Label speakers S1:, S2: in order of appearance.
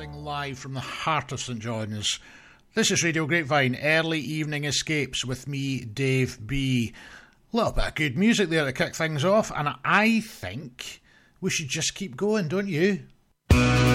S1: Broadcasting live from the heart of St John's. This is Radio Grapevine, Early Evening Escapes with me, Dave B. A little bit of good music there to kick things off, and I think we should just keep going, don't you?